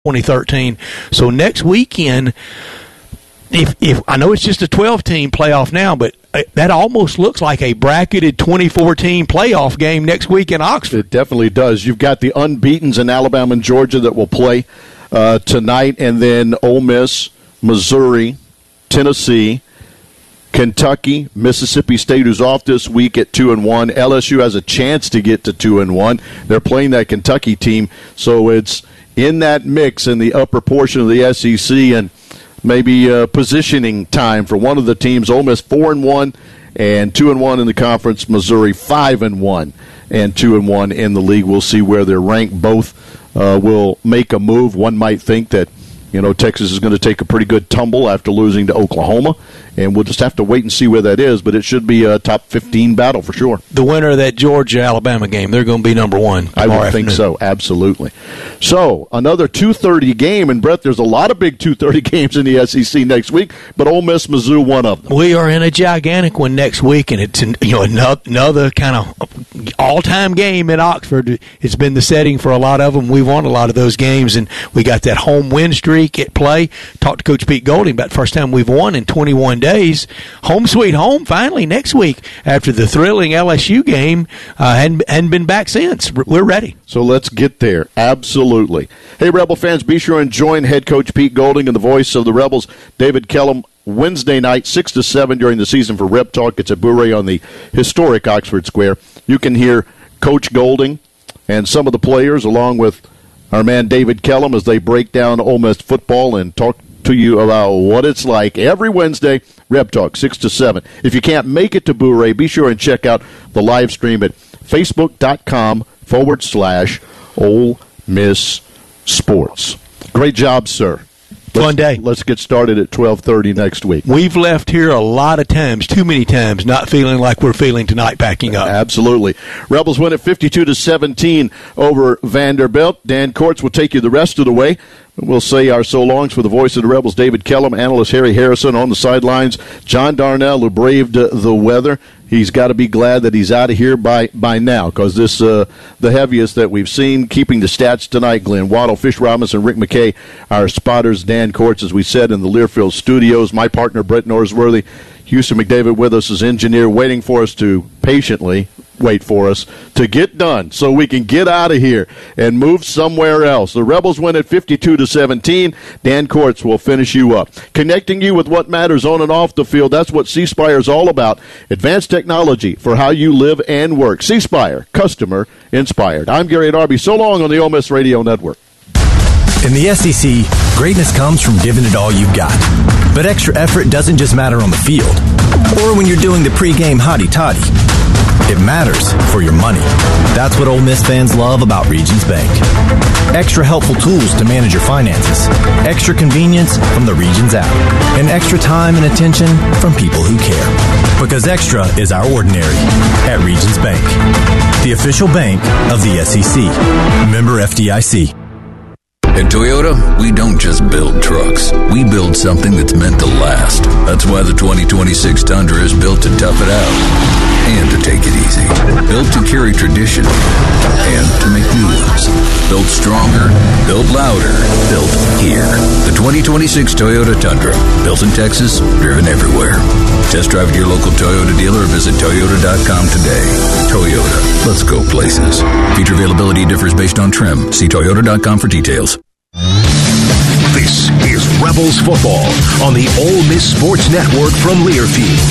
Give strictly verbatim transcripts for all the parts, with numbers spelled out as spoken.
twenty thirteen. So next weekend, if if I know it's just a twelve-team playoff now, but that almost looks like a bracketed twenty-four team playoff game next week in Oxford. It definitely does. You've got the unbeatens in Alabama and Georgia that will play uh, tonight, and then Ole Miss, Missouri, Tennessee, Kentucky, Mississippi State, who's off this week at two and one. L S U has a chance to get to two and one. They're playing that Kentucky team, so it's in that mix in the upper portion of the S E C, and maybe uh, positioning time for one of the teams. Ole Miss four and one and two and one in the conference. Missouri five and one and two and one in the league. We'll see where they're ranked. Both uh, will make a move. One might think that, you know, Texas is going to take a pretty good tumble after losing to Oklahoma, and we'll just have to wait and see where that is, but it should be a top fifteen battle for sure. The winner of that Georgia-Alabama game, they're going to be number one. I would think so, absolutely. So, another two thirty game, and Brett, there's a lot of big two thirty games in the S E C next week, but Ole Miss, Mizzou, one of them. We are in a gigantic one next week, and it's, you know, another kind of all-time game in Oxford. It's been the setting for a lot of them. We won a lot of those games, and we got that home win streak at play. Talked to Coach Pete Golding about the first time we've won in twenty-one days. Home sweet home finally next week after the thrilling L S U game. Uh, hadn't, hadn't been back since. We're ready. So let's get there. Absolutely. Hey, Rebel fans, be sure and join head coach Pete Golding and the voice of the Rebels, David Kellum, Wednesday night, six to seven during the season for Rep Talk. It's at Bourrée on the historic Oxford Square. You can hear Coach Golding and some of the players along with our man David Kellum as they break down Ole Miss football and talk to you about what it's like every Wednesday, Rep Talk, six to seven. If you can't make it to Bourrée, be sure and check out the live stream at facebook.com forward slash Ole Miss Sports. Great job, sir. Fun Let's, day. Let's get started at twelve thirty next week. We've left here a lot of times, too many times, not feeling like we're feeling tonight packing up. Absolutely. Rebels win at fifty-two to seventeen over Vanderbilt. Dan Courts will take you the rest of the way. We'll say our so longs for the voice of the Rebels, David Kellum, analyst Harry Harrison on the sidelines, John Darnell, who braved uh, the weather. He's got to be glad that he's out of here by, by now, because this uh, the heaviest that we've seen. Keeping the stats tonight, Glenn Waddle, Fish Robinson, Rick McKay, our spotters, Dan Courts, as we said, in the Learfield studios. My partner, Brett Norsworthy, Houston McDavid with us as engineer, waiting for us to patiently wait for us to get done so we can get out of here and move somewhere else. The Rebels win at fifty-two to seventeen. Dan Courts will finish you up. Connecting you with what matters on and off the field. That's what C Spire is all about. Advanced technology for how you live and work. C Spire, customer inspired. I'm Gary Darby. So long on the Ole Miss Radio Network. In the S E C, greatness comes from giving it all you've got. But extra effort doesn't just matter on the field or when you're doing the pregame hotty-toddy. It matters for your money. That's what Ole Miss fans love about Regions Bank. Extra helpful tools to manage your finances. Extra convenience from the Regions app. And extra time and attention from people who care. Because extra is our ordinary at Regions Bank. The official bank of the S E C. Member F D I C. At Toyota, we don't just build trucks. We build something that's meant to last. That's why the twenty twenty-six Tundra is built to tough it out and to take it easy. Built to carry tradition and to make new ones. Built stronger, built louder, built here. The twenty twenty-six Toyota Tundra. Built in Texas, driven everywhere. Test drive at your local Toyota dealer or visit Toyota dot com today. Toyota, let's go places. Feature availability differs based on trim. See Toyota dot com for details. This is Rebels football on the Ole Miss Sports Network from Learfield.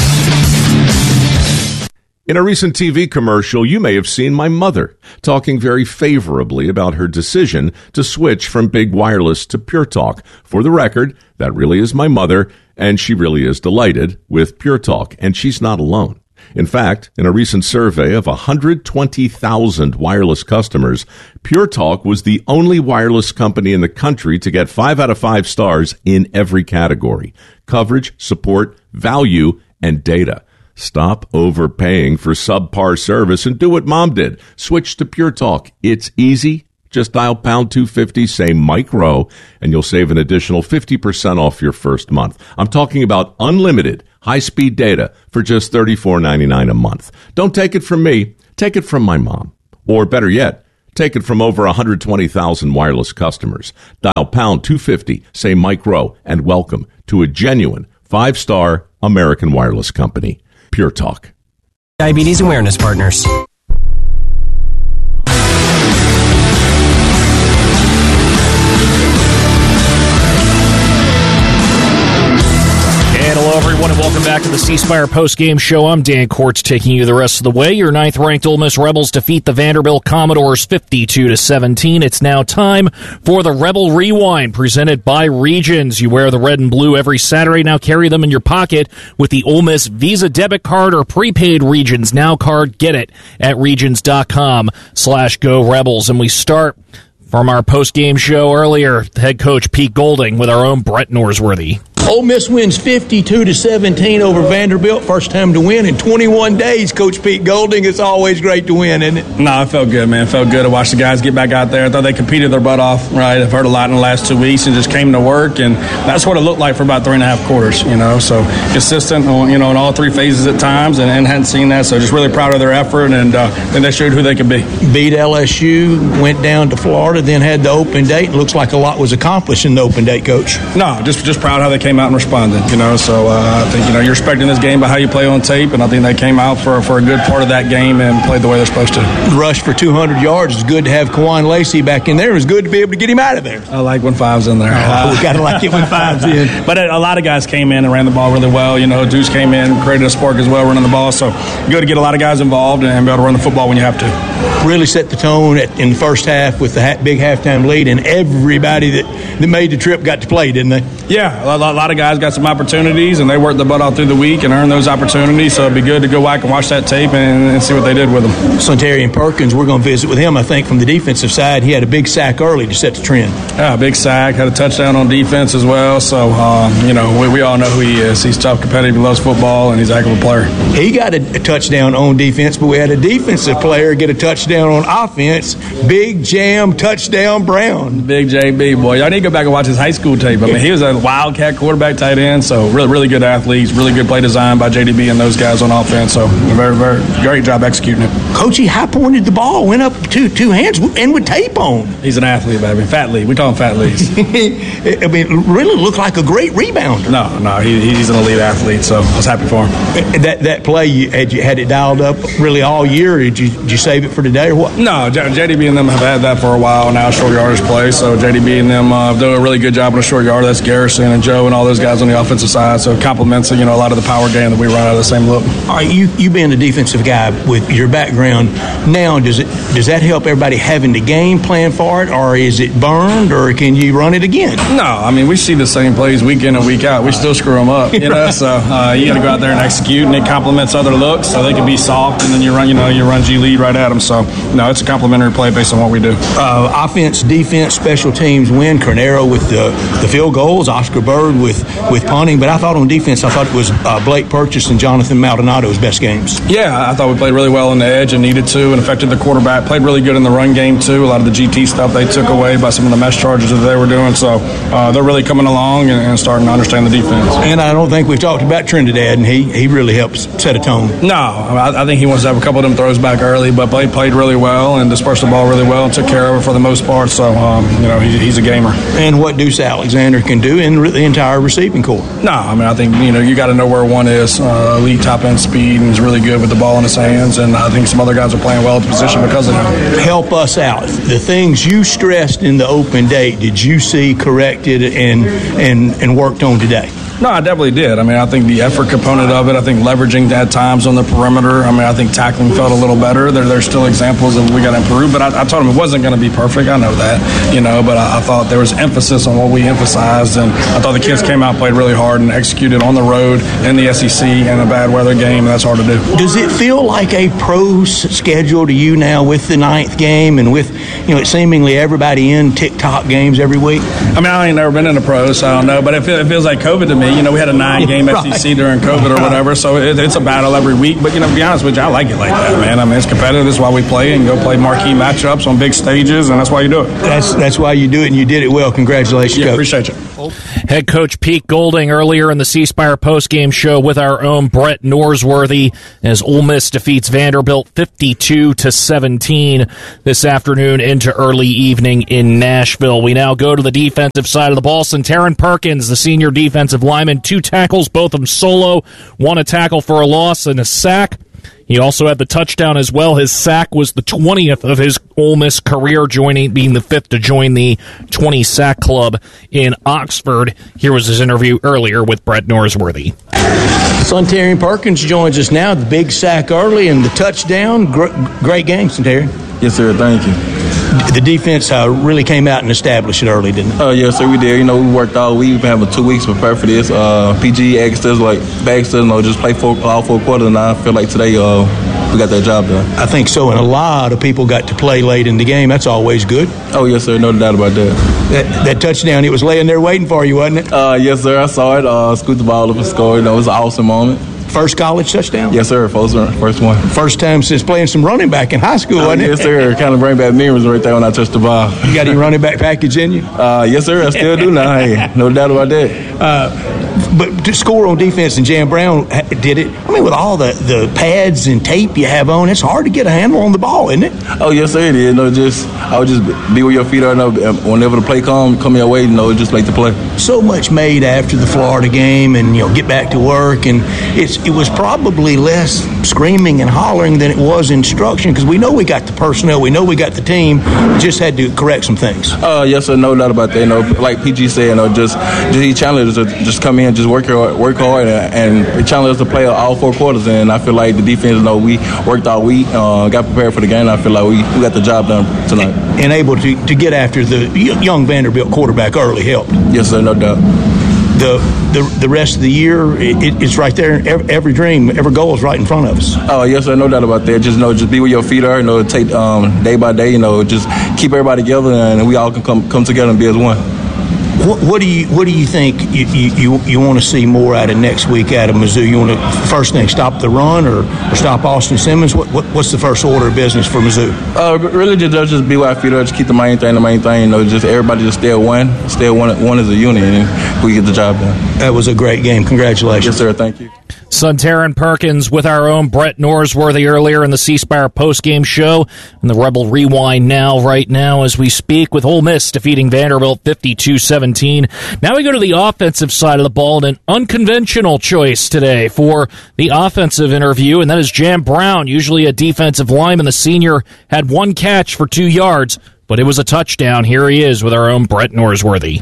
In a recent T V commercial, you may have seen my mother talking very favorably about her decision to switch from big wireless to Pure Talk. For the record, that really is my mother, and she really is delighted with Pure Talk, and she's not alone. In fact, in a recent survey of one hundred twenty thousand wireless customers, Pure Talk was the only wireless company in the country to get five out of five stars in every category: coverage, support, value, and data. Stop overpaying for subpar service and do what Mom did. Switch to Pure Talk. It's easy. Just dial pound two fifty, say Mike Rowe, and you'll save an additional fifty percent off your first month. I'm talking about unlimited high-speed data for just thirty-four ninety-nine a month. Don't take it from me. Take it from my mom. Or better yet, Take it from over one hundred twenty thousand wireless customers. Dial pound two fifty, say Mike Rowe, and welcome to a genuine five-star American wireless company. Pure Talk. Diabetes Awareness Partners. And hello, everyone, and welcome back to the C Spire Post-Game Show. I'm Dan Quartz, taking you the rest of the way. Your ninth-ranked Ole Miss Rebels defeat the Vanderbilt Commodores fifty-two to seventeen. It's now time for the Rebel Rewind, presented by Regions. You wear the red and blue every Saturday. Now carry them in your pocket with the Ole Miss Visa debit card or prepaid Regions Now card. Get it at regions.com slash go Rebels. And we start from our post-game show earlier, head coach Pete Golding with our own Brett Norsworthy. Ole Miss wins fifty-two to seventeen over Vanderbilt. First time to win in twenty-one days, Coach Pete Golding. It's always great to win, isn't it? No, it felt good, man. It felt good to watch the guys get back out there. I thought they competed their butt off, right? I've heard a lot in the last two weeks and just came to work, and that's what it looked like for about three and a half quarters, you know. So consistent, you know, in all three phases at times, and, and hadn't seen that. So just really proud of their effort, and uh, and they showed who they could be. Beat L S U, went down to Florida, then had the open date. Looks like a lot was accomplished in the open date, Coach. No, just just proud how they came out and responded. You know, so uh, I think, you know, you're respecting this game by how you play on tape, and I think they came out for, for a good part of that game and played the way they're supposed to. Rush for two hundred yards. It's good to have Kwan Lacey back in there. It was good to be able to get him out of there. I like when Five's in there. Uh, we got to like it when Five's in. But a, a lot of guys came in and ran the ball really well. You know, Deuce came in, created a spark as well running the ball. So good to get a lot of guys involved and be able to run the football when you have to. Really set the tone at, in the first half with the ha- big halftime lead, and everybody that, that made the trip got to play, didn't they? Yeah, a lot, a lot of guys got some opportunities, and they worked the butt off through the week and earned those opportunities. So it'd be good to go back and watch that tape and, and see what they did with them. Sontarian Perkins, we're going to visit with him, I think, from the defensive side. He had a big sack early to set the trend. Yeah, big sack, had a touchdown on defense as well. So, um, you know, we, we all know who he is. He's tough, competitive, he loves football, and he's a heck of a player. He got a, a touchdown on defense, but we had a defensive player get a touchdown on offense. Big Jam, touchdown, Brown. Big J B, boy. Y'all need to go back and watch his high school tape. I mean, he was a wildcat quarterback, tight end, so really, really good athletes, really good play design by J D B and those guys on offense. So very, very great job executing it. Coach, he high-pointed the ball, went up two two hands, and with tape on. He's an athlete, baby. Fat Lee. We call him Fat Lee. I mean, really looked like a great rebounder. No, no, he, he's an elite athlete, so I was happy for him. That that play, you had, you had it dialed up really all year, or did you, did you save it for today, or what? No, J D B and them have had that for a while now, short yardage play. So J D B and them uh, do a really good job on a short yard. That's Garrison and Joe and all those guys on the offensive side. So it complements, you know, a lot of the power game that we run out of the same look. All right, you you being a defensive guy with your background now, does it does that help everybody having the game plan for it, or is it burned, or can you run it again? No, I mean, we see the same plays week in and week out. We still screw them up, you know. So uh, you got to go out there and execute, and it complements other looks, so they can be soft, and then you run, you know, you run G lead right at them. So no, it's a complimentary play based on what we do. Uh, offense, defense, special teams win. Cornero with the, the field goals, Oscar Bird with with punting. But I thought on defense, I thought it was uh, Blake Purchase and Jonathan Maldonado's best games. Yeah, I thought we played really well on the edge and needed to, and affected the quarterback. Played really good in the run game too. A lot of the G T stuff they took away by some of the mesh charges that they were doing. So uh, they're really coming along and, and starting to understand the defense. And I don't think we've talked about Trinidad, and he he really helps set a tone. No, I, I think he wants to have a couple of them throws back early, but played played really well and dispersed the ball really well and took care of it for the most part. So um, you know, he, he's a gamer. And what Deuce Alexander can do in the entire receiving corps. No, I mean, I think, you know, you got to know where one is. Uh, elite top end speed, and he's really good with the ball in his hands. And I think some other guys are playing well at the position because of him. Help us out. The things you stressed in the open date, did you see corrected and and and worked on today? No, I definitely did. I mean, I think the effort component of it, I think leveraging at times on the perimeter. I mean, I think tackling felt a little better. There, there's still examples of we got to improve, but I, I told him it wasn't going to be perfect. I know that, you know, but I, I thought there was emphasis on what we emphasized, and I thought the kids came out, played really hard, and executed on the road in the S E C in a bad weather game, and that's hard to do. Does it feel like a pro schedule to you now with the ninth game and with, you know, seemingly everybody in TikTok games every week? I mean, I ain't never been in a pro, so I don't know, but it, feel, it feels like COVID to me. me. You know, we had a nine-game right. S E C during COVID or whatever, so it, it's a battle every week. But, you know, to be honest with you, I like it like that, man. I mean, it's competitive. That's why we play and go play marquee matchups on big stages, and that's why you do it. That's that's why you do it, and you did it well. Congratulations, yeah, Coach. Appreciate you. Head coach Pete Golding earlier in the C Spire postgame show with our own Brett Norsworthy as Ole Miss defeats Vanderbilt fifty-two to seventeen this afternoon into early evening in Nashville. We now go to the defensive side of the ball. Taryn Perkins, the senior defensive lineman, two tackles, both of them solo, one a tackle for a loss and a sack. He also had the touchdown as well. His sack was the twentieth of his Ole Miss career, joining being the fifth to join the twenty-sack club in Oxford. Here was his interview earlier with Brett Norsworthy. Taryn Perkins joins us now. The big sack early and the touchdown. Great, great game, Taryn. Yes, sir. Thank you. The defense uh, really came out and established it early, didn't it? Oh, uh, yes, sir, we did. You know, we worked all week. We've been having two weeks to prepare for this. Uh, P G asked us, like, Baxter, you know, just play four, all four quarters, and I feel like today uh, we got that job done. I think so, and a lot of people got to play late in the game. That's always good. Oh, yes, sir, no doubt about that. That, that touchdown, it was laying there waiting for you, wasn't it? Uh, yes, sir, I saw it. Uh, scoot the ball up and score. You know, it was an awesome moment. First college touchdown? Yes, sir. First one. First one. First time since playing some running back in high school, wasn't uh, it? Yes, sir. Kind of bring back memories right there when I touched the ball. You got any running back package in you? Uh, yes, sir. I still do now. Hey, no doubt about that. Uh, but to score on defense, and Jan Brown did it. I mean, with all the, the pads and tape you have on, it's hard to get a handle on the ball, isn't it? Oh, yes, sir. It is. You know, just I would just be where your feet are. You know, whenever the play come, come your way. You know, just like to play. So much made after the Florida game, and you know, get back to work, and it's it was probably less screaming and hollering than it was instruction, because we know we got the personnel, we know we got the team, just had to correct some things. Uh, yes, sir, no doubt about that. You know, like P G said, you know, just, just he challenged us to just come in, just work hard, work hard, and, and challenge us to play all four quarters. And I feel like the defense, you know, we worked all week, uh, got prepared for the game. I feel like we, we got the job done tonight. And, and able to, to get after the young Vanderbilt quarterback early helped. Yes, sir, no doubt. The, the the rest of the year, it, it's right there. Every, every dream, every goal is right in front of us. Oh, yes, sir, no doubt about that. Just, you know, just be where your feet are, you know, take um, day by day, you know, just keep everybody together, and we all can come come together and be as one. What, what do you What do you think you you, you want to see more out of next week out of Mizzou? You want to first thing stop the run or, or stop Austin Simmons? What, what What's the first order of business for Mizzou? Uh, really, just just be where our feet are. Just keep the main thing, the main thing. You know, just everybody just stay at one, stay at one, one as a unit, and we get the job done. That was a great game. Congratulations. Yes, sir. Thank you. Son Taryn Perkins with our own Brett Norsworthy earlier in the C Spire postgame show, and the Rebel Rewind now, right now, as we speak, with Ole Miss defeating Vanderbilt fifty-two seventeen. Now we go to the offensive side of the ball, and an unconventional choice today for the offensive interview, and that is Jan Brown, usually a defensive lineman. The senior had one catch for two yards, but it was a touchdown. Here he is with our own Brett Norsworthy.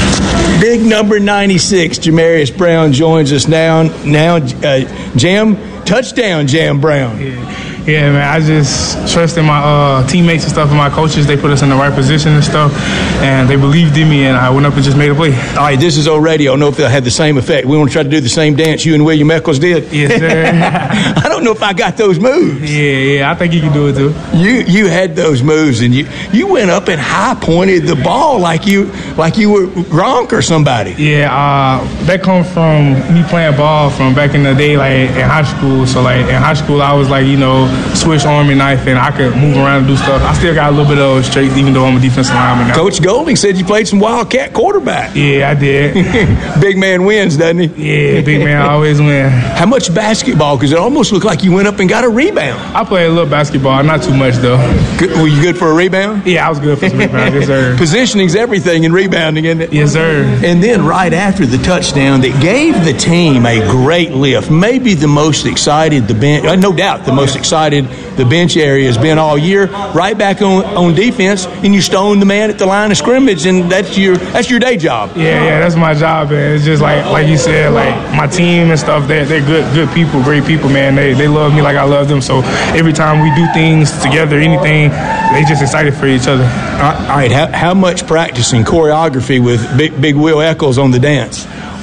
Big number ninety-six, Jamarius Brown joins us now. Now, uh, Jam, touchdown, Jam Brown. Yeah. Yeah, man, I just trust in my uh, teammates and stuff and my coaches. They put us in the right position and stuff, and they believed in me, and I went up and just made a play. All right, this is old radio. I don't know if they'll have the same effect. We want to try to do the same dance you and William Eccles did. Yes, sir. I don't know if I got those moves. Yeah, yeah, I think you can do it, too. You you had those moves, and you, you went up and high-pointed the ball like you like you were Gronk or somebody. Yeah, uh, that comes from me playing ball from back in the day, like in high school. So, like, in high school, I was like, you know, switch arm and knife, and I could move around and do stuff. I still got a little bit of strength, even though I'm a defensive lineman now. Coach Golding said you played some Wildcat quarterback. Yeah, I did. Big man wins, doesn't he? Yeah, big man always win. How much basketball? Because it almost looked like you went up and got a rebound. I played a little basketball, not too much, though. Good, were you good for a rebound? Yeah, I was good for some rebounds, yes, sir. Positioning's everything in rebounding, isn't it? Yes, sir. And then right after the touchdown that gave the team a great lift, maybe the most excited the bench, uh, no doubt the most excited the bench area has been all year, right back on, on defense, and you stone the man at the line of scrimmage, and that's your that's your day job. Yeah, yeah, that's my job, man. It's just like like you said, like my team and stuff, they're, they're good good people, great people, man. They they love me like I love them, so every time we do things together, anything, they just excited for each other. All right, how, how much practice and choreography with Big, Big Will Eccles on the dance?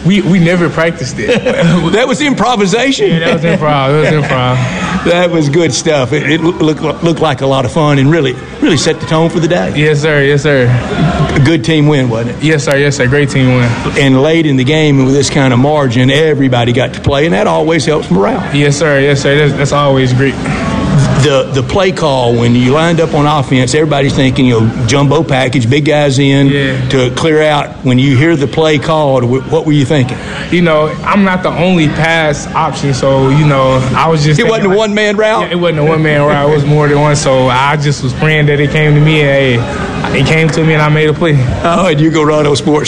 We we never practiced it. That was improvisation? Yeah, that was improv. That was improv. That was good stuff. It, it looked, looked like a lot of fun and really really set the tone for the day. Yes, sir. Yes, sir. A good team win, wasn't it? Yes, sir. Yes, sir. Great team win. And late in the game with this kind of margin, everybody got to play, and that always helps morale. Yes, sir. Yes, sir. That's, that's always great. The the play call, when you lined up on offense, everybody's thinking, you know, jumbo package, big guys in yeah. to clear out. When you hear the play called, what were you thinking? You know, I'm not the only pass option, so, you know, I was just... It wasn't like, a one-man route? Yeah, it wasn't a one-man route. It was more than one, so I just was praying that it came to me, and, hey, it came to me, and I made a play. Oh, and you go run on sports.